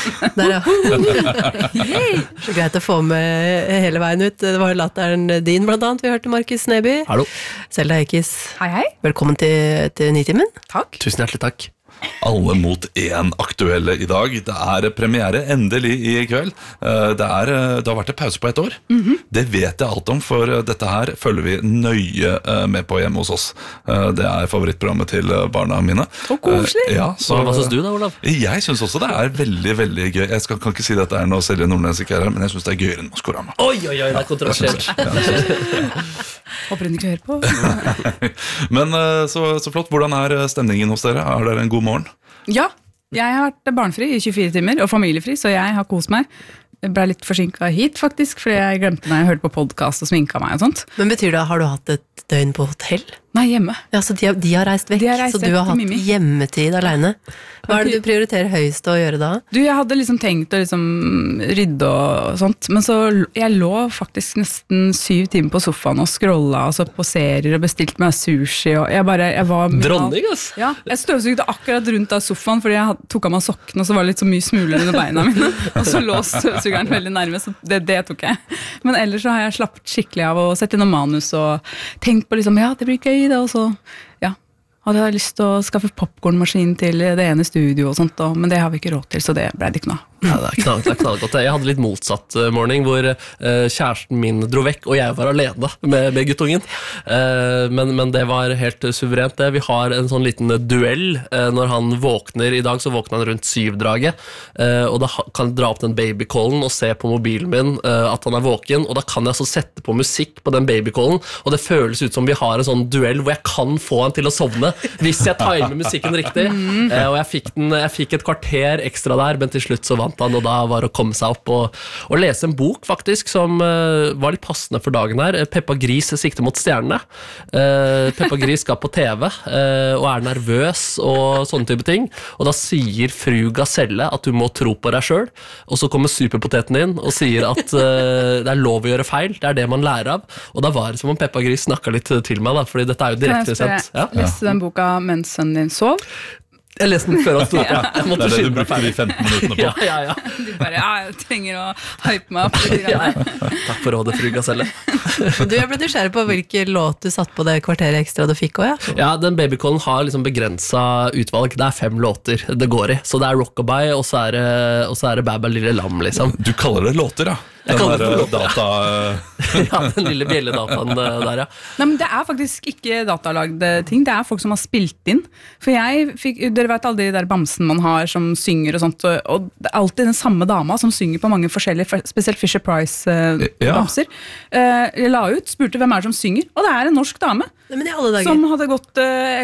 Der, ja. Så greit å få med hele veien ut. Det var latteren din blant annet. Vi hørte Markus Neby. Hallo. Selda Eikis. Hei. Velkommen til Nitimen. Takk. Tusen hjertelig takk. Alle mot én aktuelle i dag. Det premiere endelig i kveld. Det har vært en pause på 1 år. Det vet jeg alt om, for dette her følger vi nøye med på hjemme hos oss. Det favorittprogrammet til barna mine. Så koselig. Ja, Hva synes du da, Olav? Jeg synes også det veldig, veldig gøy. Jeg kan ikke si dette når Selje Nordnes ikke her, men jeg synes det gøyere enn Maskorama. Oi, det kontroversielt. Håper hun ikke hører på. Men så flott. Hvordan stemningen hos dere? Har dere en god morgen? Ja, jeg har vært barnefri i 24 timer, og familiefri, så jeg har kost meg. Jeg ble litt forsinket hit, faktisk, fordi jeg glemte når jeg hørte på podcast og sminket meg og sånt. Men betyr det, har du hatt et døgn på hotell? Nei, hjemme. Ja, så de har reist vekk, så du har hatt Mimi. hjemmetid alene. Hva det du prioriterer høyest å gjøre da? Jeg hadde tenkt å rydde og sånt, men så jeg lå faktisk nesten 7 timer på sofaen og scrollet altså på serier og bestilt meg sushi, og jeg var Dronning, ass! Ja, jeg støvsugde akkurat rundt av sofaen, fordi jeg tok av meg sokken, og så var det litt så mye smuler under beina mine, og så lå støvsugeren veldig nærme, så det tok jeg. Men ellers så har jeg slappet skikkelig av og sett gjennom manus og tenkt på ja, det blir gøy det, og så, ja, hadde jeg lyst til å skaffe popcornmaskin til det ene studio og sånt, men det har vi ikke råd til, så det ble det ikke noe. Ja, det er knallgodt. Jeg hadde litt motsatt morgen, hvor kjæresten min dro vekk, og jeg var alene med guttungen. Men det var helt suverent. Vi har en sånn liten duell når han våkner. I dag så våkner han rundt 7-draget, og da kan jeg dra opp den babycallen og se på mobilen min at han våken, og da kan jeg så sette på musikk på den babycallen, og det føles ut som vi har en sånn duell hvor jeg kan få han til å sovne hvis jeg timer musikken riktig. Og jeg fikk et kvarter ekstra der, men til slutt så vant han, og da var det å komme seg opp og lese en bok faktisk som var litt passende for dagen her. Peppa Gris sikter mot stjernene. Peppa Gris skal på TV og nervøs og sånne type ting, og da sier fru Gaselle at du må tro på deg selv, og så kommer superpoteten inn og sier at det lov å gjøre feil, det det man lærer av, og da var det som om Peppa Gris snakket litt til meg da, fordi dette jo direkte sendt. Ja? Leste du den boka mens sønnen din sov? Jeg leste den før han stod på. Jeg måtte det skynde du meg brukte de 15 minuttene på. Ja. Du bare, jeg trenger å hype meg opp. Takk for rådet, fru Gaselle. Jeg ble nysgjerrig på hvilken låt du satt på det kvarteret ekstra du fikk også, ja? Ja, den babycallen har begrenset utvalg. Det 5 låter det går i. Så det rockabye, og så det Bæ Bæ Lille Lam, liksom. Du kaller det låter, da? Jeg kaller det for data... Ja, den lille bjelledataen der, ja. Nei, men det faktisk ikke datalagde ting, det folk som har spilt inn. For dere vet alle de der bamsen man har som synger og sånt, og det alltid den samme dama som synger på mange forskjellige, spesielt Fisher Price-bamser. Jeg la ut, spurte hvem det som synger, og det en norsk dame. Nei, men i alle dager. Som hadde gått